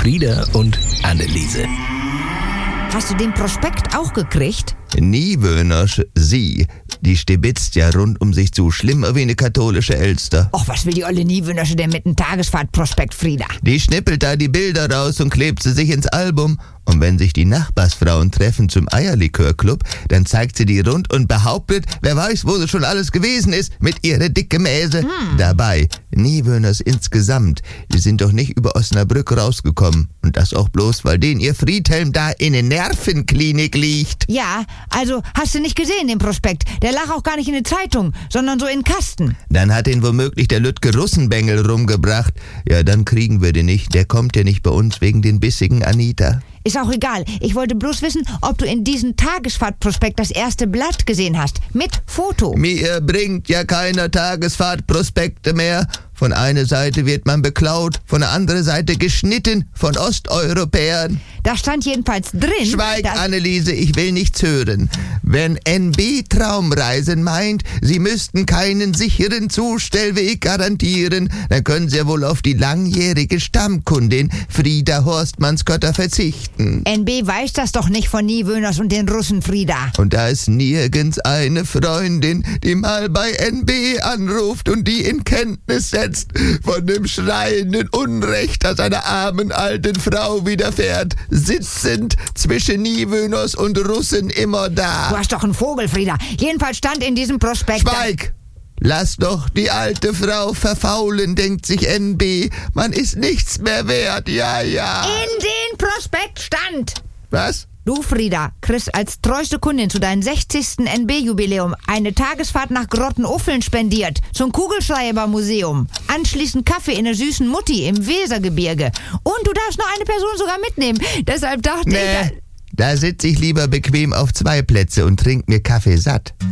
Frieda und Anneliese. Hast du den Prospekt auch gekriegt? Niewöhners, sie, die stibitzt ja rund um sich zu, schlimmer wie eine katholische Elster. Och, was will die olle Niewöhnersche denn mit einem Tagesfahrtprospekt, Frieda? Die schnippelt da die Bilder raus und klebt sie sich ins Album. Und wenn sich die Nachbarsfrauen treffen zum Eierlikörclub, dann zeigt sie die rund und behauptet, wer weiß, wo sie schon alles gewesen ist, mit ihrer dicke Mäse. Dabei, Niewöhners insgesamt, die sind doch nicht über Osnabrück rausgekommen. Und das auch bloß, weil denen ihr Friedhelm da in der Nervenklinik liegt. Ja, also hast du nicht gesehen, den Prospekt? Der lag auch gar nicht in der Zeitung, sondern so in Kasten. Dann hat ihn womöglich der Lütke Russenbengel rumgebracht. Ja, dann kriegen wir den nicht. Der kommt ja nicht bei uns wegen den bissigen Anita. Ist auch egal. Ich wollte bloß wissen, ob du in diesem Tagesfahrtprospekt das erste Blatt gesehen hast. Mit Foto. Mir bringt ja keiner Tagesfahrtprospekte mehr. Von einer Seite wird man beklaut, von der anderen Seite geschnitten von Osteuropäern. Da stand jedenfalls drin... Schweig, Anneliese, ich will nichts hören. Wenn NB Traumreisen meint, sie müssten keinen sicheren Zustellweg garantieren, dann können sie ja wohl auf die langjährige Stammkundin Frieda Horstmannskötter verzichten. NB weiß das doch nicht von Niewöhners und den Russen, Frieda. Und da ist nirgends eine Freundin, die mal bei NB anruft und die in Kenntnis setzt von dem schreienden Unrecht, das einer armen alten Frau widerfährt, sitzend zwischen Niewöhners und Russen immer da. Du hast doch einen Vogel, Frieda. Jedenfalls stand in diesem Prospekt... Schweig! Lass doch die alte Frau verfaulen, denkt sich NB. Man ist nichts mehr wert, ja. In den Prospekt stand... Was? Du, Frieda, kriegst als treueste Kundin zu deinem 60. NB-Jubiläum eine Tagesfahrt nach Grottenuffeln spendiert, zum Kugelschreiber-Museum. Anschließend Kaffee in der süßen Mutti im Wesergebirge. Und du darfst noch eine Person sogar mitnehmen. Deshalb dachte ich... Da sitze ich lieber bequem auf 2 Plätze und trink mir Kaffee satt.